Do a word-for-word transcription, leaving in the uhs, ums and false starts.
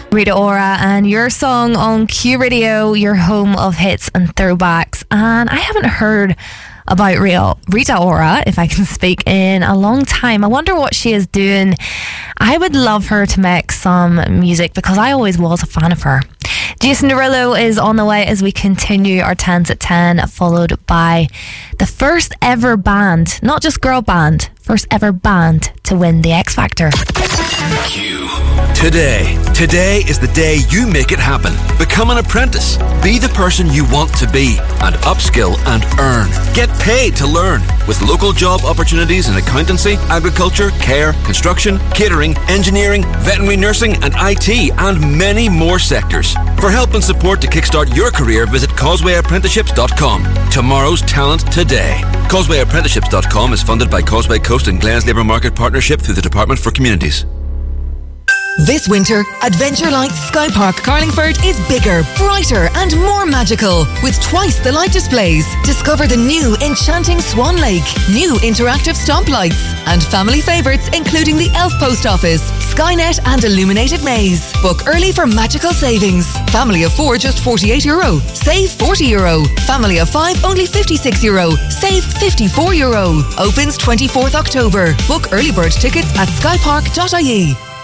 Rita Ora and your song on Q Radio, your home of hits and throwbacks. And I haven't heard about Rita, Rita Ora, if I can speak, in a long time. I wonder what she is doing. I would love her to make some music because I always was a fan of her. Jason Derulo is on the way as we continue our tens at ten, followed by the first ever band, not just girl band, first ever band to win the X Factor. Q. Today. Today is the day you make it happen. Become an apprentice. Be the person you want to be and upskill and earn. Get paid to learn with local job opportunities in accountancy, agriculture, care, construction, catering, engineering, veterinary nursing and I T and many more sectors. For help and support to kickstart your career, visit causeway apprenticeships dot com. Tomorrow's talent today. causeway apprenticeships dot com is funded by Causeway Coast and Glens Labour Market Partnership through the Department for Communities. This winter, Adventure Lights Sky Park Carlingford is bigger, brighter and more magical with twice the light displays. Discover the new enchanting Swan Lake, new interactive stoplights and family favourites including the Elf Post Office, Skynet and Illuminated Maze. Book early for magical savings. Family of four just forty-eight euro. Save forty euro. Family of five only fifty-six euro. Save fifty-four euro. Opens twenty-fourth October. Book early bird tickets at sky park dot I E.